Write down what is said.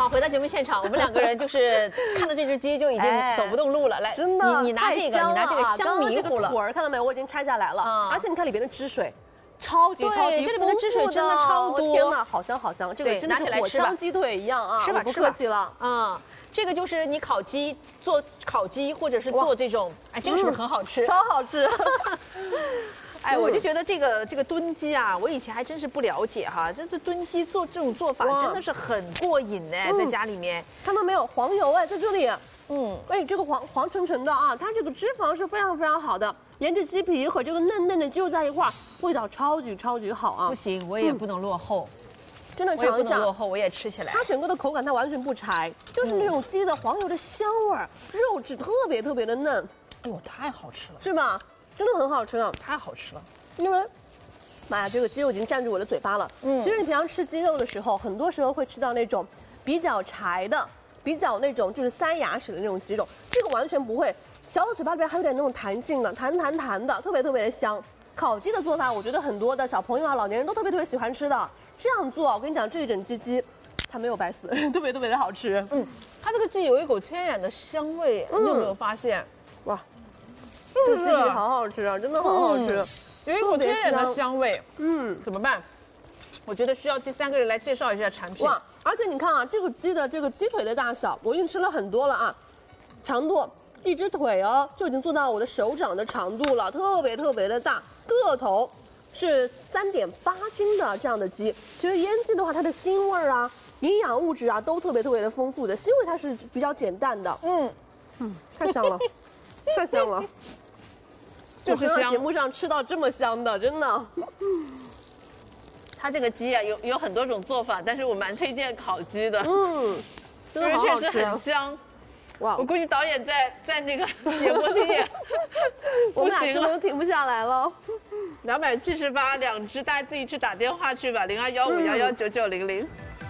好，回到节目现场，我们两个人就是看到这只鸡就已经走不动路了。来， 真的， 你拿这个，你拿这个香迷糊了。 腿儿看到没有？我已经拆下来了，而且你看里边的汁水。超级这里面的汁水真的超多， 天哪，好香好香！这个真的是火香鸡腿一样啊， 吃吧， 不客气了。 这个就是你做烤鸡或者是做这种，哎，这个是不是很好吃？ 超好吃！ 哎，我就觉得这个炖鸡啊，我以前还真是不了解哈，这炖鸡做这种做法真的是很过瘾哎，在家里面看到没有，黄油哎，在这里。哎，这个黄澄澄的啊，它这个脂肪是非常非常好的，连着鸡皮和这个嫩嫩的鸡肉在一块儿，味道超级好啊！ 不行，我也不能落后， 真的尝一下。 落后，我也吃起来。 它整个的口感它完全不柴，就是那种鸡的黄油的香味儿，肉质特别的嫩。 哎呦，太好吃了， 是吧？真的很好吃啊， 太好吃了。 因为，妈呀，这个鸡肉已经占住我的嘴巴了。其实你平常吃鸡肉的时候，很多时候会吃到那种比较柴的。比较那种就是塞牙齿的那种鸡肉，这个完全不会，嚼到嘴巴里边还有点那种弹性的，弹的，特别的香。烤鸡的做法，我觉得很多的小朋友啊、老年人都特别喜欢吃的。这样做，我跟你讲，这一整只鸡，它没有白死，特别的好吃。 它这个鸡有一股天然的香味，你有没有发现？ 哇，这鸡皮好好吃啊，真的好好吃， 有一股天然的香味。怎么办？我觉得需要第三个人来介绍一下产品。 哇，而且你看啊，这个鸡的这个鸡腿的大小，我已经吃了很多了啊，长度一只腿哦就已经做到我的手掌的长度了，特别的大，个头是3.8斤的这样的鸡。其实腌鸡的话，它的腥味啊、营养物质啊都特别的丰富的，腥味它是比较简单的。太香了，太香了， 就是香。 节目上吃到这么香的，真的。 它这个鸡啊，有很多种做法，但是我蛮推荐烤鸡的。 真的好好吃， 确实很香。 哇！ 我估计导演在那个演播厅也我们俩真的停不下来了。 278，2只，大家自己去打电话去吧，0215119900。